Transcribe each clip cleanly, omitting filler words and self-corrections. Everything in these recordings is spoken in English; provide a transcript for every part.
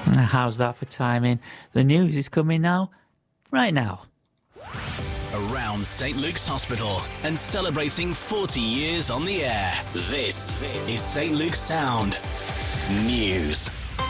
How's that for timing? The news is coming now, right now. Around St Luke's Hospital and celebrating 40 years on the air. This is St Luke's Sound News.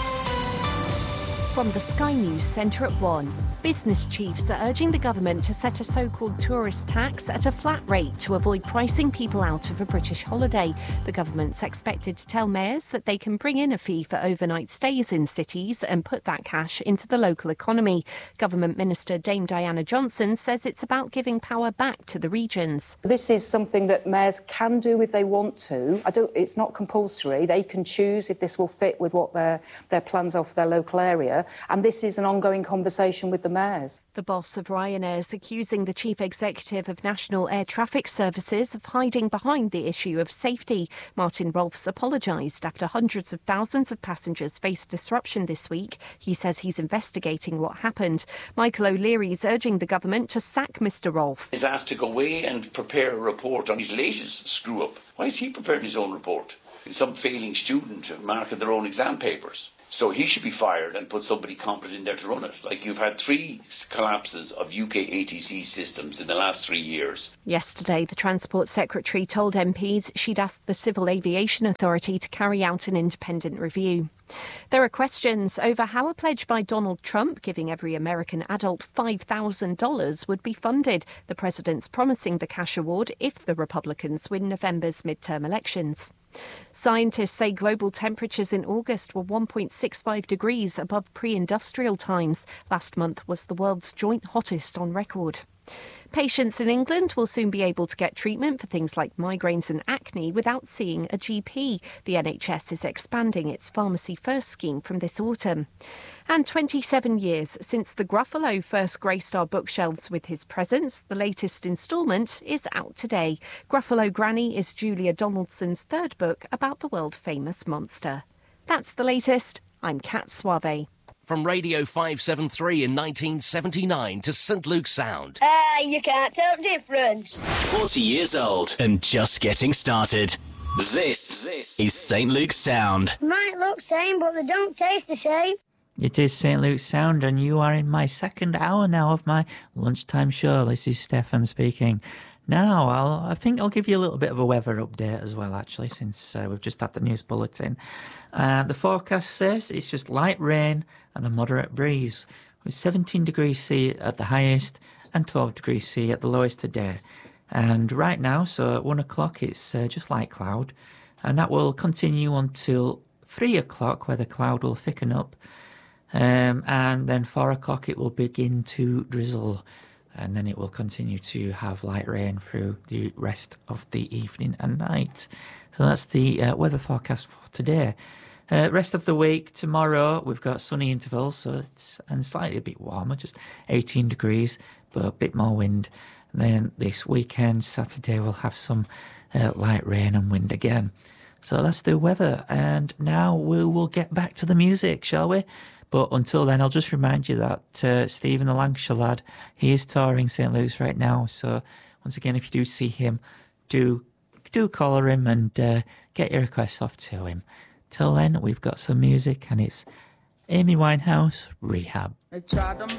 From the Sky News Centre at 1. Business chiefs are urging the government to set a so-called tourist tax at a flat rate to avoid pricing people out of a British holiday. The government's expected to tell mayors that they can bring in a fee for overnight stays in cities and put that cash into the local economy. Government Minister Dame Diana Johnson says it's about giving power back to the regions. This is something that mayors can do if they want to. It's not compulsory. They can choose if this will fit with what their plans are for their local area. And this is an ongoing conversation with the mayors. The boss of Ryanair is accusing the chief executive of National Air Traffic Services of hiding behind the issue of safety. Martin Rolfs apologised after hundreds of thousands of passengers faced disruption this week. He says he's investigating what happened. Michael O'Leary is urging the government to sack Mr Rolfe. He's asked to go away and prepare a report on his latest screw-up. Why is he preparing his own report? Is some failing student marking their own exam papers? So he should be fired and put somebody competent in there to run it. Like, you've had 3 collapses of UK ATC systems in the last 3 years. Yesterday, the Transport Secretary told MPs she'd asked the Civil Aviation Authority to carry out an independent review. There are questions over how a pledge by Donald Trump giving every American adult $5,000 would be funded. The president's promising the cash award if the Republicans win November's midterm elections. Scientists say global temperatures in August were 1.65 degrees above pre-industrial times. Last month was the world's joint hottest on record. Patients in England will soon be able to get treatment for things like migraines and acne without seeing a GP. The NHS is expanding its Pharmacy First scheme from this autumn. And 27 years since the Gruffalo first graced our bookshelves with his presence, the latest instalment is out today. Gruffalo Granny is Julia Donaldson's third book about the world-famous monster. That's the latest. I'm Kat Suave. From Radio 573 in 1979 to St Luke's Sound. You can't tell the difference. 40 years old and just getting started. This is St Luke's Sound. Might look same, but they don't taste the same. It is St Luke's Sound, and you are in my second hour now of my lunchtime show. This is Stefan speaking. Now, I think I'll give you a little bit of a weather update as well, actually, since we've just had the news bulletin. The forecast says it's just light rain and a moderate breeze, with 17 degrees C at the highest and 12 degrees C at the lowest today. And right now, so at 1 o'clock, it's just light cloud, and that will continue until 3 o'clock, where the cloud will thicken up, and then 4 o'clock it will begin to drizzle. And then it will continue to have light rain through the rest of the evening and night. So that's the weather forecast for today. Rest of the week, tomorrow, we've got sunny intervals, and slightly a bit warmer, just 18 degrees, but a bit more wind. And then this weekend, Saturday, we'll have some light rain and wind again. So that's the weather. And now we will get back to the music, shall we? But until then, I'll just remind you that Stephen the Lancashire lad, he is touring St Luke's right now. So once again, if you do see him, do collar him and get your requests off to him. Till then, we've got some music, and it's Amy Winehouse, Rehab. They tried to